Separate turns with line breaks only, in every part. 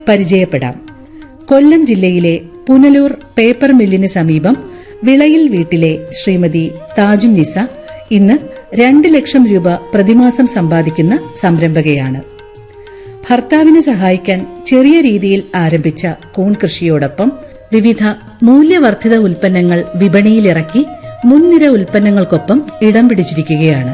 പരിചയപ്പെടാം. കൊല്ലം ജില്ലയിലെ പുനലൂർ പേപ്പർ മില്ലിന് സമീപം വിളയിൽ വീട്ടിലെ ശ്രീമതി താജുന്നിസ ഇന്ന് 2 ലക്ഷം രൂപ പ്രതിമാസം സമ്പാദിക്കുന്ന സംരംഭകയാണ്. ഭർത്താവിനെ സഹായിക്കാൻ ചെറിയ രീതിയിൽ ആരംഭിച്ച കൂൺ കൃഷിയോടൊപ്പം വിവിധ മൂല്യവർദ്ധിത ഉൽപ്പന്നങ്ങൾ വിപണിയിലിറക്കി മുൻനിര ഉൽപ്പന്നങ്ങൾക്കൊപ്പം ഇടം പിടിച്ചിരിക്കുകയാണ്.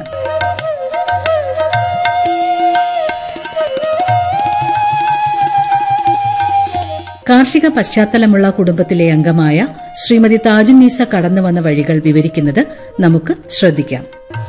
കാർഷിക പശ്ചാത്തലമുള്ള കുടുംബത്തിലെ അംഗമായ ശ്രീമതി താജുന്നീസ കടന്നുവന്ന വഴികൾ വിവരിക്കുന്നത് നമുക്ക് ശ്രദ്ധിക്കാം.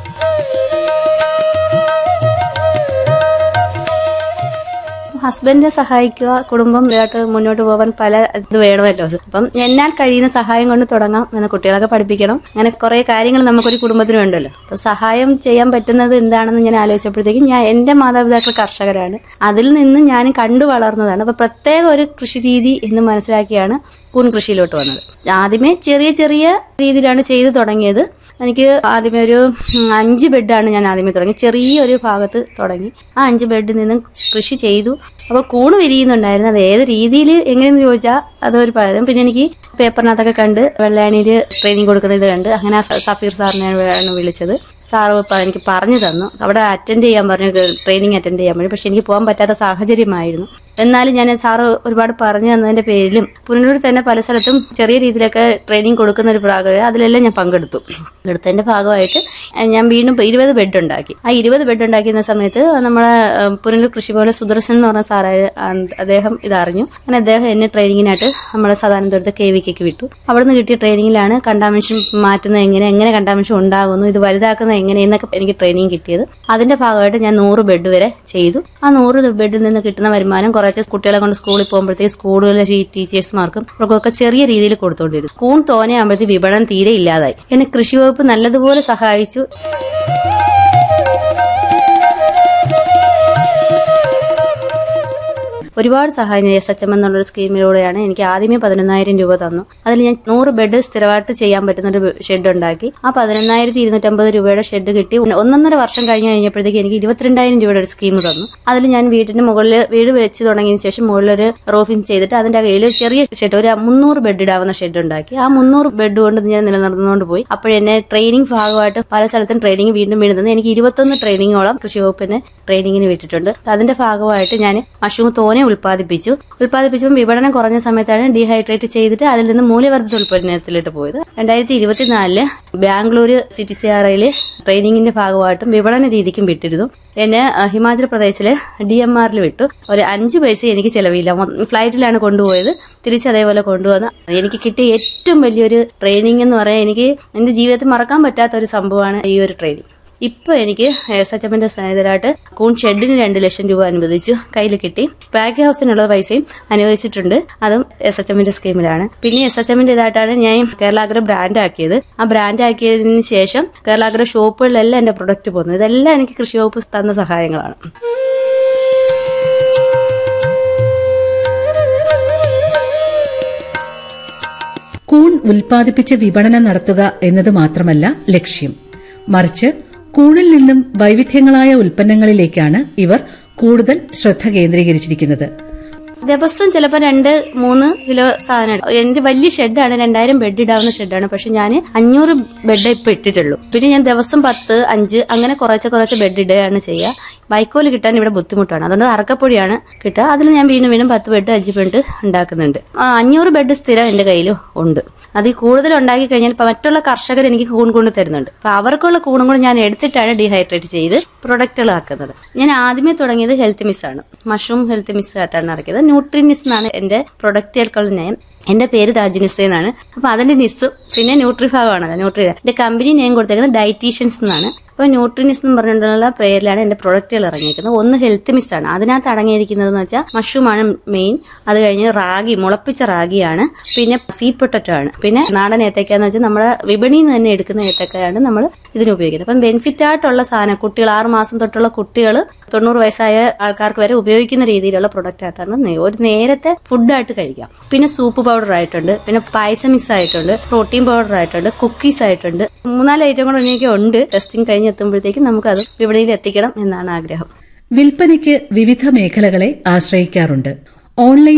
ഹസ്ബൻഡിനെ സഹായിക്കുക, കുടുംബം ഇതായിട്ട് മുന്നോട്ട് പോകാൻ പല ഇത് വേണമല്ലോ. അപ്പം എന്നാൽ കഴിയുന്ന സഹായം കൊണ്ട് തുടങ്ങാം എന്ന് കുട്ടികളൊക്കെ പഠിപ്പിക്കണം. അങ്ങനെ കുറെ കാര്യങ്ങൾ നമുക്കൊരു കുടുംബത്തിന് ഉണ്ടല്ലോ. അപ്പൊ സഹായം ചെയ്യാൻ പറ്റുന്നത് എന്താണെന്ന് ഞാൻ ആലോചിച്ചപ്പോഴത്തേക്കും എന്റെ മാതാപിതാക്കൾ കർഷകരാണ്, അതിൽ നിന്ന് ഞാൻ കണ്ടു വളർന്നതാണ്. അപ്പൊ പ്രത്യേക ഒരു കൃഷി രീതി എന്ന് മനസ്സിലാക്കിയാണ് കൂൺ കൃഷിയിലോട്ട് വന്നത്. ആദ്യമേ ചെറിയ ചെറിയ രീതിയിലാണ് ചെയ്തു തുടങ്ങിയത്. എനിക്ക് ആദ്യമേ ഒരു 5 ബെഡാണ് ഞാൻ ആദ്യമേ തുടങ്ങി, ചെറിയൊരു ഭാഗത്ത് തുടങ്ങി. ആ 5 ബെഡിൽ നിന്ന് കൃഷി ചെയ്തു. അപ്പോൾ കൂണ് വിരിയുന്നുണ്ടായിരുന്നു. അത് ഏത് രീതിയിൽ എങ്ങനെയെന്ന് ചോദിച്ചാൽ അതൊരു പഴം. പിന്നെ എനിക്ക് പേപ്പറിനകത്തൊക്കെ കണ്ട് വെള്ളാണിയിൽ ട്രെയിനിങ് കൊടുക്കുന്നത് കണ്ട് അങ്ങനെ സഫീർ സാറിനെയാണ് വിളിച്ചത്. സാറ് എനിക്ക് പറഞ്ഞു തന്നു. അവിടെ അറ്റൻഡ് ചെയ്യാൻ പറഞ്ഞു, ട്രെയിനിങ് അറ്റൻഡ് ചെയ്യാൻ പറഞ്ഞു. പക്ഷെ എനിക്ക് പോകാൻ പറ്റാത്ത സാഹചര്യമായിരുന്നു. എന്നാലും ഞാൻ സാറ് ഒരുപാട് പറഞ്ഞു തന്നതിന്റെ പേരിലും പുനലൂർ തന്നെ പല സ്ഥലത്തും ചെറിയ രീതിയിലൊക്കെ ട്രെയിനിങ് കൊടുക്കുന്ന ഒരു ഭാഗം, അതിലെല്ലാം ഞാൻ പങ്കെടുത്തു. എടുത്തതിന്റെ ഭാഗമായിട്ട് ഞാൻ വീണ്ടും 20 ബെഡ് ഉണ്ടാക്കി. ആ 20 ബെഡ് ഉണ്ടാക്കിയ സമയത്ത് നമ്മളെ പുനലൂർ കൃഷിഭവനിലെ സുദർശൻ എന്ന് പറഞ്ഞ സാറ്, അദ്ദേഹം ഇതറിഞ്ഞു. അങ്ങനെ അദ്ദേഹം എന്നെ ട്രെയിനിങ്ങിനായിട്ട് നമ്മുടെ സദാനന്ദപുരത്തെ KVKക്ക് വിട്ടു. അവിടെ നിന്ന് കിട്ടിയ ട്രെയിനിങ്ങിലാണ് കണ്ടാമിനേഷൻ മാറ്റുന്നത് എങ്ങനെ കണ്ടാമിനേഷൻ ഉണ്ടാകുന്നു, ഇത് വലുതാക്കുന്നത് എങ്ങനെയെന്നൊക്കെ എനിക്ക് ട്രെയിനിങ് കിട്ടിയത്. അതിന്റെ ഭാഗമായിട്ട് ഞാൻ 100 ബെഡ് വരെ ചെയ്തു. ആ 100 ബെഡിൽ നിന്ന് കിട്ടുന്ന വരുമാനം കുറച്ച് കുട്ടികളെ കൊണ്ട് സ്കൂളിൽ പോകുമ്പോഴത്തേക്ക് സ്കൂളുകളിലെ ടീച്ചേഴ്സ്മാർക്കും അവർക്കൊക്കെ ചെറിയ രീതിയിൽ കൊടുത്തോണ്ടിരുന്നു. കൂൺ തോനെയാകുമ്പോഴത്തേക്ക് വിപണനം തീരെ ഇല്ലാതായി. എന്നെ കൃഷി വകുപ്പ് നല്ലതുപോലെ സഹായിച്ചു. ഒരുപാട് സഹായം SHM എന്നുള്ളൊരു സ്കീമിലൂടെയാണ് എനിക്ക് ആദ്യമേ 11,000 രൂപ തന്നു. അതിൽ ഞാൻ 100 ബെഡ് സ്ഥിരമായിട്ട് ചെയ്യാൻ പറ്റുന്ന ഒരു ഷെഡ് ഉണ്ടാക്കി. ആ 11,250 രൂപയുടെ ഷെഡ് കിട്ടി. 1.5 വർഷം കഴിഞ്ഞപ്പോഴത്തേക്ക് എനിക്ക് 22,000 രൂപയുടെ ഒരു സ്കീം തന്നു. അതിൽ ഞാൻ വീടിന് മുകളിൽ വീട് വെച്ച് തുടങ്ങിയതിന് ശേഷം മുകളിലൊരു റൂഫിംഗ് ചെയ്തിട്ട് അതിന്റെ കയ്യിൽ ചെറിയ ഷെഡ്, ഒരു 300 ബെഡ് ഇടാവുന്ന ഷെഡ് ഉണ്ടാക്കി. ആ 300 ബെഡ് കൊണ്ട് ഞാൻ നിലനിർന്നുകൊണ്ട് പോയി. അപ്പോഴെന്നെ ട്രെയിനിങ് ഭാഗമായിട്ട് പല സ്ഥലത്തും ട്രെയിനിങ് വീണ്ടും വീണ്ടും എനിക്ക് 21 ട്രെയിനിങ്ങോളം കൃഷി വകുപ്പിനെ ട്രെയിനിങ്ങിന് വിട്ടിട്ടുണ്ട്. അതിന്റെ ഭാഗമായിട്ട് ഞാൻ മഷ്റൂം തോനെ ഉൽപ്പാദിപ്പിച്ചപ്പോൾ വിപണനം കുറഞ്ഞ സമയത്താണ് ഡീഹൈഡ്രേറ്റ് ചെയ്തിട്ട് അതിൽ നിന്ന് മൂല്യവർദ്ധിത ഉൽപ്പന്നത്തിലോട്ട് പോയത്. 2024 ബാംഗ്ലൂർ CTCRIയിൽ ട്രെയിനിങ്ങിന്റെ ഭാഗമായിട്ടും വിപണന രീതിക്കും വിട്ടിരുന്നു. എന്നെ ഹിമാചൽ പ്രദേശിലെ DMRൽ വിട്ടു. ഒരു 5 പൈസ എനിക്ക് ചെലവില്ല. ഫ്ലൈറ്റിലാണ് കൊണ്ടുപോയത്, തിരിച്ച് അതേപോലെ കൊണ്ടുവന്ന് എനിക്ക് കിട്ടിയ ഏറ്റവും വലിയൊരു ട്രെയിനിങ് എന്ന് പറയാൻ എനിക്ക് എന്റെ ജീവിതത്തിൽ മറക്കാൻ പറ്റാത്ത ഒരു സംഭവമാണ് ഈ ഒരു ട്രെയിനിങ്. ഇപ്പൊ എനിക്ക് SHMന്റെ സഹായത്തിലായിട്ട് കൂൺ ഷെഡിന് 2 ലക്ഷം രൂപ അനുവദിച്ചു, കയ്യിൽ കിട്ടി. പാക്ക് ഹൗസിനുള്ള പൈസയും അനുവദിച്ചിട്ടുണ്ട്, അതും SHMന്റെ സ്കീമിലാണ്. പിന്നെ SHMന്റെ ഇതായിട്ടാണ് ഞാൻ കേരളാഗ്ര ബ്രാൻഡ് ആക്കിയത്. ആ ബ്രാൻഡ് ആക്കിയതിന് ശേഷം കേരളാഗ്ര ഷോപ്പുകളിലെല്ലാം എന്റെ പ്രൊഡക്റ്റ് പോകുന്നത്. ഇതെല്ലാം എനിക്ക് കൃഷി വകുപ്പ് തന്ന സഹായങ്ങളാണ്.
കൂൺ ഉൽപ്പാദിപ്പിച്ച് വിപണനം നടത്തുക എന്നത് മാത്രമല്ല ലക്ഷ്യം, മറിച്ച് കൂണിൽ നിന്നും വൈവിധ്യങ്ങളായ ഉൽപ്പന്നങ്ങളിലേക്കാണ് ഇവർ കൂടുതൽ ശ്രദ്ധ കേന്ദ്രീകരിച്ചിരിക്കുന്നത്.
ദിവസം ചിലപ്പോൾ 2-3 കിലോ സാധനം. എന്റെ വലിയ ഷെഡാണ്, 2000 ബെഡ് ഇടാവുന്ന ഷെഡാണ്. പക്ഷെ ഞാൻ 500 ബെഡ് ഇപ്പൊ ഇട്ടിട്ടുള്ളൂ. പിന്നെ ഞാൻ ദിവസം 10, 5 അങ്ങനെ കുറച്ച് ബെഡ് ഇടുകയാണ് ചെയ്യുക. വൈക്കോല് കിട്ടാൻ ഇവിടെ ബുദ്ധിമുട്ടാണ്, അതുകൊണ്ട് അറക്കപ്പൊടിയാണ് കിട്ടുക. അതിൽ ഞാൻ വീണ്ടും 10 ബെഡ് 5 ബെഡ് ഉണ്ടാക്കുന്നുണ്ട്. 500 ബെഡ് സ്ഥിരം എന്റെ കയ്യിൽ ഉണ്ട്. അതിൽ കൂടുതൽ ഉണ്ടാക്കി കഴിഞ്ഞാൽ മറ്റുള്ള കർഷകർ എനിക്ക് കൂൺ കൊണ്ട് തരുന്നുണ്ട്. അപ്പൊ അവർക്കുള്ള കൂണും കൂടെ ഞാൻ എടുത്തിട്ടാണ് ഡീഹൈഡ്രേറ്റ് ചെയ്ത് പ്രൊഡക്റ്റുകൾ ആക്കുന്നത്. ഞാൻ ആദ്യമേ തുടങ്ങിയത് ഹെൽത്ത് മിസ് ആണ്, മഷ്റൂം ഹെൽത്ത് മിസ് ആയിട്ടാണ് ഇറക്കിയത്. ന്യൂട്രിനിസ് എന്നാണ് എന്റെ പ്രൊഡക്റ്റുകൾക്കുള്ള നെയിം. എന്റെ പേര് താജുനിസ എന്നാണ്. അപ്പൊ അതിന്റെ നിസ് പിന്നെ ന്യൂട്രി ഭാഗമാണല്ലോ. ന്യൂട്രി എന്റെ കമ്പനി നെയിം കൊടുത്തേക്കുന്നത് ഡയറ്റീഷ്യൻസ് എന്നാണ്. അപ്പൊ ന്യൂട്രിനിസ് എന്ന് പറഞ്ഞിട്ടുള്ള പേരിലാണ് എന്റെ പ്രൊഡക്റ്റുകൾ ഇറങ്ങിയിരിക്കുന്നത്. ഒന്ന് ഹെൽത്ത് മിസ് ആണ്, അതിനകത്ത് അടങ്ങിയിരിക്കുന്നത് എന്ന് വെച്ചാൽ മഷ്റൂമാണ് മെയിൻ. അത് കഴിഞ്ഞ് റാഗി, മുളപ്പിച്ച റാഗിയാണ്. പിന്നെ സ്വീറ്റ് പൊട്ടറ്റോ ആണ്. പിന്നെ നാടൻ ഏത്തക്ക എന്ന് വെച്ചാൽ നമ്മുടെ വിപണിയിൽ നിന്ന് തന്നെ എടുക്കുന്ന ഏത്തക്കയാണ് നമ്മൾ ഇതിന് ഉപയോഗിക്കുന്നത്. അപ്പം ബെനിഫിറ്റ് ആയിട്ടുള്ള സാധനം, കുട്ടികൾ 6 മാസം തൊട്ടുള്ള കുട്ടികൾ 90 വയസ്സായ ആൾക്കാർക്ക് വരെ ഉപയോഗിക്കുന്ന രീതിയിലുള്ള പ്രൊഡക്റ്റ് ആയിട്ടാണ് ഒരു നേരത്തെ ഫുഡായിട്ട് കഴിക്കാം. പിന്നെ സൂപ്പ് പൗഡർ ആയിട്ടുണ്ട്, പിന്നെ പായസം മിക്സ് ആയിട്ടുണ്ട്, പ്രോട്ടീൻ പൗഡർ ആയിട്ടുണ്ട്, കുക്കീസ് ആയിട്ടുണ്ട്. 3-4 ഐറ്റം കൂടെ എനിക്ക് ഉണ്ട്. ടെസ്റ്റിംഗ് കഴിഞ്ഞ് എത്തുമ്പോഴത്തേക്കും നമുക്കത് വിപണിയിൽ എത്തിക്കണം എന്നാണ് ആഗ്രഹം.
വിൽപ്പനയ്ക്ക് വിവിധ മേഖലകളെ ആശ്രയിക്കാറുണ്ട്. ഓൺലൈൻ